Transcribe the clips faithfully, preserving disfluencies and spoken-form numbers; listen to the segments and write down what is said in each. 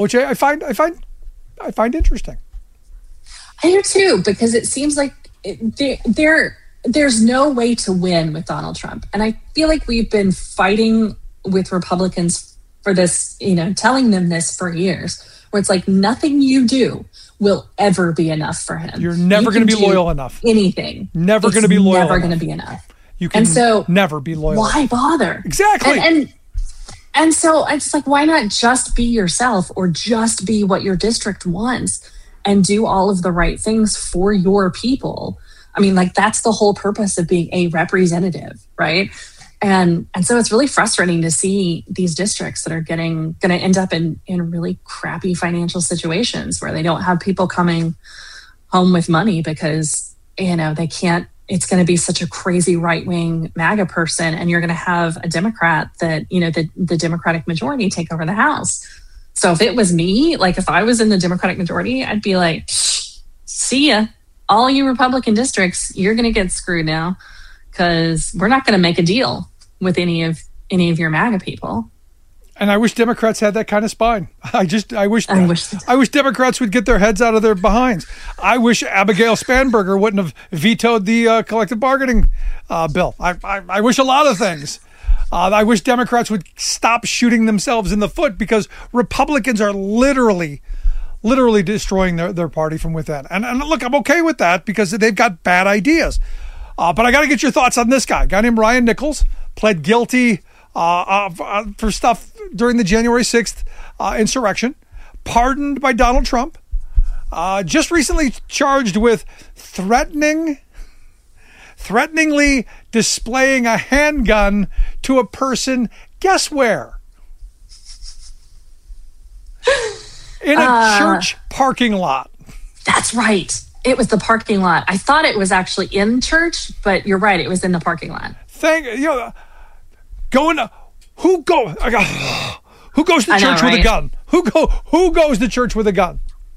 which I, I find I find I find interesting. I do too, because it seems like it, there, there there's no way to win with Donald Trump, and I feel like we've been fighting with Republicans for this, you know, telling them this for years, where it's like nothing you do will ever be enough for him. You're never you going to be loyal enough. Anything. Never going to be loyal. Never enough. going to be enough. You can and so, never be loyal. Why bother? Exactly. And, and and so it's like, why not just be yourself, or just be what your district wants and do all of the right things for your people? I mean, like, that's the whole purpose of being a representative, right? And and so it's really frustrating to see these districts that are getting going to end up in, in really crappy financial situations where they don't have people coming home with money because, you know, they can't. It's going to be such a crazy right-wing MAGA person, and you're going to have a Democrat that, you know, the, the Democratic majority take over the House. So if it was me, like if I was in the Democratic majority, I'd be like, see ya. All you Republican districts, you're going to get screwed now, because we're not going to make a deal with any of any of your MAGA people. And I wish Democrats had that kind of spine. I just, I wish, I wish, I wish Democrats would get their heads out of their behinds. I wish Abigail Spanberger wouldn't have vetoed the uh, collective bargaining uh, bill. I, I, I wish a lot of things. Uh, I wish Democrats would stop shooting themselves in the foot, because Republicans are literally, literally destroying their, their party from within. And, and look, I'm okay with that because they've got bad ideas. Uh, but I got to get your thoughts on this guy. A guy named Ryan Nichols pled guilty uh, uh, for stuff during the January sixth uh, insurrection, pardoned by Donald Trump, uh, just recently charged with threatening, threateningly displaying a handgun to a person, guess where? In a uh, church parking lot. That's right. It was the parking lot. I thought it was actually in church, but you're right. It was in the parking lot. Thank you. Know, going to, who go? Who goes to I church know, right? with a gun? Who go? Who goes to church with a gun?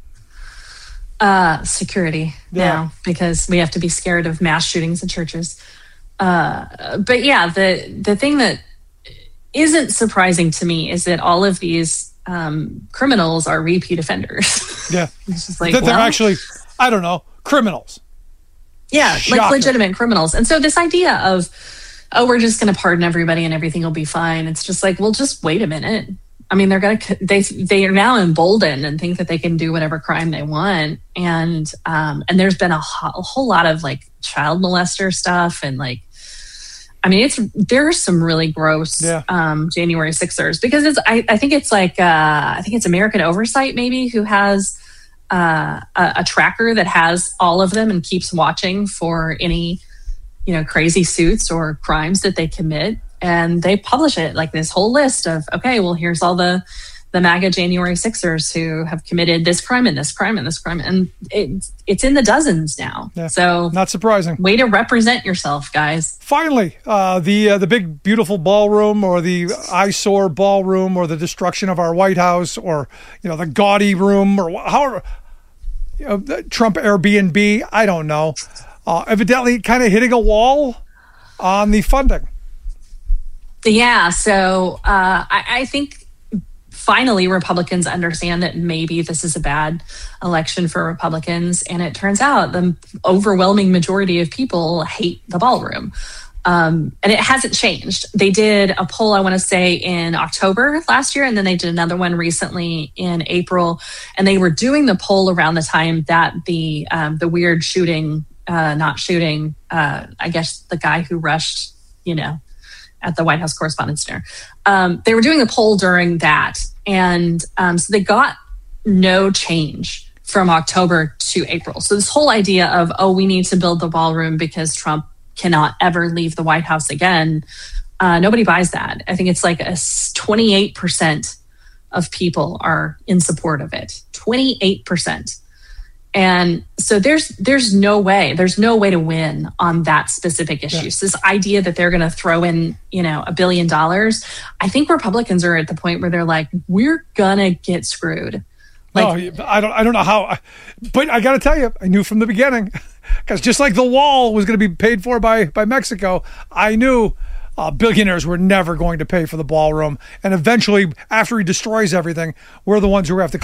Uh, security yeah. now, because we have to be scared of mass shootings in churches. Uh, but yeah, the the thing that isn't surprising to me is that all of these um, criminals are repeat offenders. Yeah, it's just like, that they're well, actually, I don't know, criminals. Yeah, Shocker. Like legitimate criminals. And so this idea of, oh, we're just going to pardon everybody and everything will be fine. It's just like, well, just wait a minute. I mean, they're going to, they, they are now emboldened and think that they can do whatever crime they want. And, um, and there's been a, ho- a whole lot of like child molester stuff. And like, I mean, it's, there's some really gross, yeah. um, January sixers, because it's, I, I think it's like, uh, I think it's American Oversight maybe who has, uh, a, a tracker that has all of them and keeps watching for any, you know, crazy suits or crimes that they commit. And they publish it like this whole list of, okay, well, here's all the, the MAGA January sixers who have committed this crime and this crime and this crime. And it, it's in the dozens now. Yeah, so not surprising. Way to represent yourself, guys. Finally, uh, the uh, the big, beautiful ballroom, or the eyesore ballroom, or the destruction of our White House, or, you know, the gaudy room, or however, you know, the Trump Airbnb, I don't know. Uh, evidently kind of hitting a wall on the funding. Yeah, so uh, I, I think finally Republicans understand that maybe this is a bad election for Republicans. And it turns out the overwhelming majority of people hate the ballroom. Um, and it hasn't changed. They did a poll, I want to say, in October last year, and then they did another one recently in April. And they were doing the poll around the time that the um, the weird shooting, uh, not shooting, uh, I guess the guy who rushed, you know, at the White House Correspondents' Dinner. Um, they were doing the poll during that. And um, so they got no change from October to April. So this whole idea of, oh, we need to build the ballroom because Trump cannot ever leave the White House again, uh, nobody buys that. I think it's like a twenty-eight percent of people are in support of it. twenty-eight percent. And so there's there's no way, there's no way to win on that specific issue. Yeah. So this idea that they're going to throw in, you know, a billion dollars, I think Republicans are at the point where they're like, we're going to get screwed. Like, no, I don't I don't know how, but I got to tell you, I knew from the beginning, because just like the wall was going to be paid for by, by Mexico, I knew uh, billionaires were never going to pay for the ballroom. And eventually, after he destroys everything, we're the ones who have to